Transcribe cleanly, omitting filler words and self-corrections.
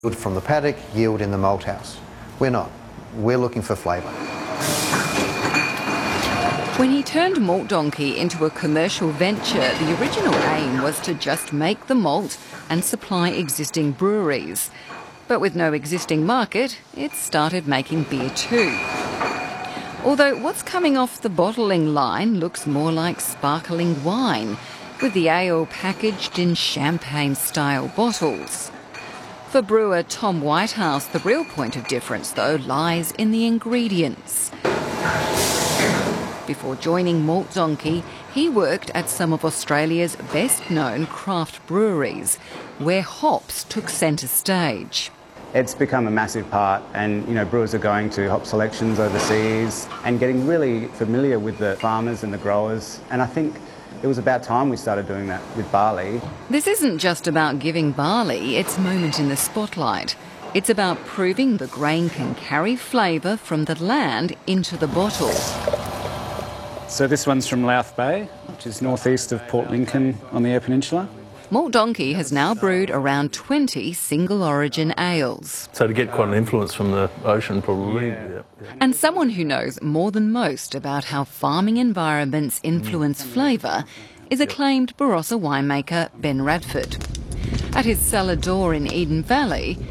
Good from the paddock, yield in the malt house. We're not. We're looking for flavour. When he turned Malt Donkey into a commercial venture, the original aim was to just make the malt and supply existing breweries. But with no existing market, it started making beer too. Although what's coming off the bottling line looks more like sparkling wine, with the ale packaged in champagne-style bottles. For brewer Tom Whitehouse, the real point of difference, though, lies in the ingredients. Before joining Malt Donkey, he worked at some of Australia's best-known craft breweries, where hops took centre stage. It's become a massive part, and brewers are going to hop selections overseas and getting really familiar with the farmers and the growers, and I think it was about time we started doing that with barley. This isn't just about giving barley its moment in the spotlight. It's about proving the grain can carry flavour from the land into the bottle. So this one's from Louth Bay, which is northeast of Port Lincoln on the Eyre Peninsula. Malt Donkey has now brewed around 20 single-origin ales. So to get quite an influence from the ocean, probably. Yeah. And someone who knows more than most about how farming environments influence flavour is acclaimed Barossa winemaker Ben Radford. At his cellar door in Eden Valley,